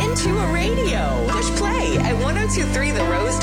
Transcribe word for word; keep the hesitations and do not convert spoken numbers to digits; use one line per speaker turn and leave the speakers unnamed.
into a radio. Push play at ten twenty-three The Rose